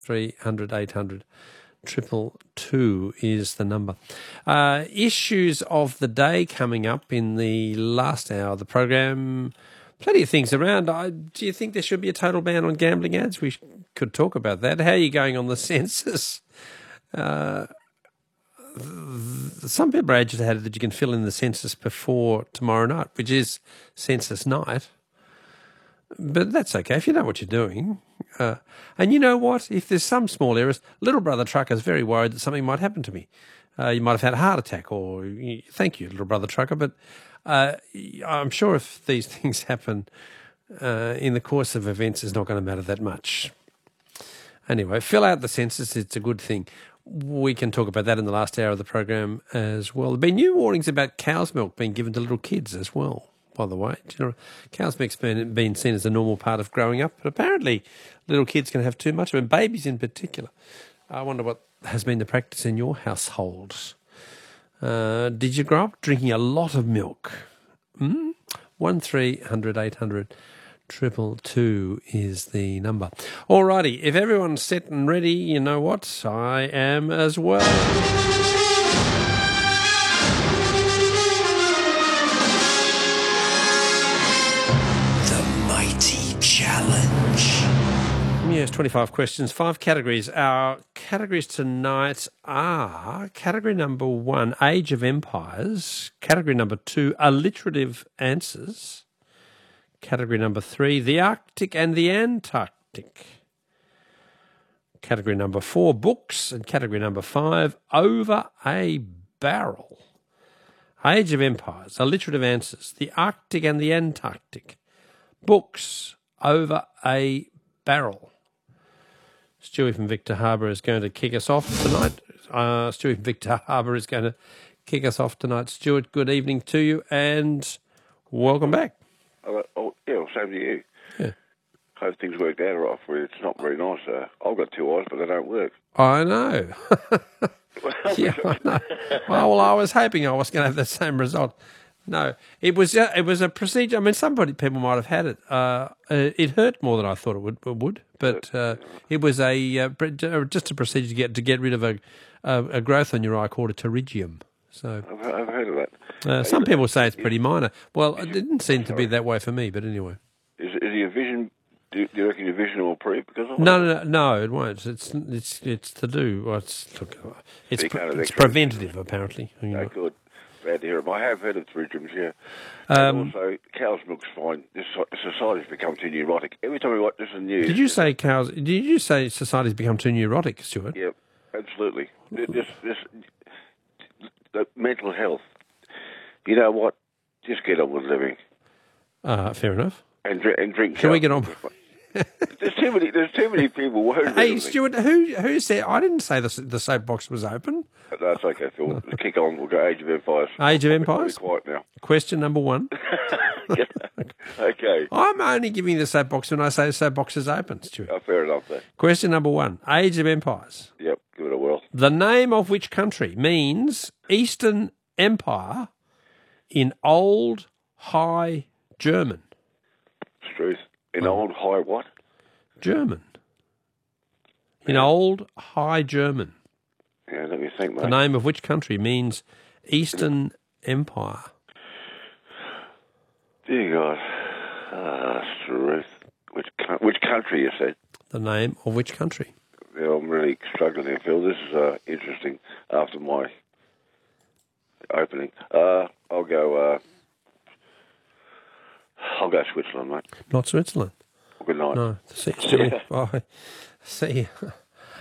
1300 800 222 is the number. Issues of the day coming up in the last hour of the program. Plenty of things around. Do you think there should be a total ban on gambling ads? We could talk about that. How are you going on the census? Some people are agitated that you can fill in the census before tomorrow night, which is census night. But that's okay if you know what you're doing. And you know what? If there's some small errors, little brother trucker is very worried that something might happen to me. You might have had a heart attack, or thank you, little brother trucker. But I'm sure if these things happen in the course of events, it's not going to matter that much. Anyway, fill out the census. It's a good thing. We can talk about that in the last hour of the program as well. There have been new warnings about cow's milk being given to little kids as well, by the way. Do you know, cow's milk's been seen as a normal part of growing up, but apparently little kids can have too much of it, babies in particular. I wonder what has been the practice in your households. Did you grow up drinking a lot of milk? 1300 800 222 is the number. Alrighty, if everyone's set and ready, you know what? I am as well. The Mighty Challenge. Yes, 25 questions, 5 categories. Our categories tonight are category number 1, Age of Empires. Category number 2, alliterative answers. Category number 3, the Arctic and the Antarctic. Category number 4, books. And category number 5, over a barrel. Age of Empires, alliterative answers, the Arctic and the Antarctic. Books, over a barrel. Stewie from Victor Harbour is going to kick us off tonight. Stewie from Victor Harbour is going to kick us off tonight. Stuart, good evening to you and welcome back. Same to you. Yeah. Hope things worked out right for you. It's not very nice. I've got 2 eyes, but they don't work. I know. Yeah, I know. Well, I was hoping I was going to have the same result. No, it was a procedure. I mean, people might have had it. It hurt more than I thought it would, but it was just a procedure to get rid of a growth on your eye called a pterygium. So I've heard of that. some people say it's pretty minor. Well, it didn't seem to be that way for me, but anyway. Is your vision? Do you reckon your vision will improve because of No, it won't. It's to do. Well, it's preventative apparently. You know. Good. Glad to hear it. I have heard of pterygiums, yeah. And also, cow's milk's fine. This society's become too neurotic. Every time we watch this in the news... Did you say society's become too neurotic, Stuart? Yep, absolutely. The mental health. You know what? Just get on with living. Fair enough. And drink. Can we get on? There's too many people worried. Hey, Stuart, who said? I didn't say the soapbox was open. That's okay, Phil. Let's kick on. We'll go Age of Empires. Age of Empires. Quiet now. Question number 1. Okay. I'm only giving you the soapbox when I say the soapbox is open, Stuart. Oh, fair enough, then. Question number 1. Age of Empires. Yep, give it a whirl. The name of which country means Eastern Empire in Old High German? It's truth. In Old High what? German. In Old High German. Yeah, let me think, mate. The name of which country means Eastern Empire? Dear God. Truth. Which country, you said? The name of which country? Yeah, I'm really struggling here, Phil. This is interesting after my opening. I'll go Switzerland, mate. Not Switzerland. Good night. No. Bye. See you.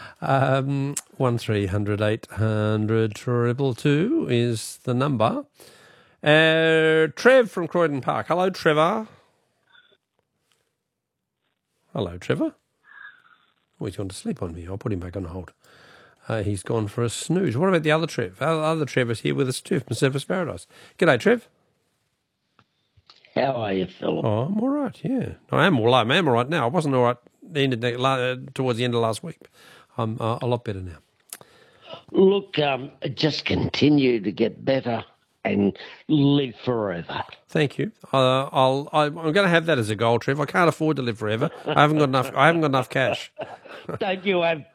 1300 800 222 is the number. Trev from Croydon Park. Hello, Trevor. Hello, Trevor. Oh, he's gone to sleep on me. I'll put him back on hold. He's gone for a snooze. What about the other Trev? Other Trev is here with us too from Surface Paradise. G'day, Trev. How are you, Philip? Oh, I'm all right, yeah. I am all right now. I wasn't all right towards the end of last week. I'm a lot better now. Look, just continue to get better and live forever. Thank you. I'm going to have that as a goal, Trev. I can't afford to live forever. I haven't got enough cash. Don't you have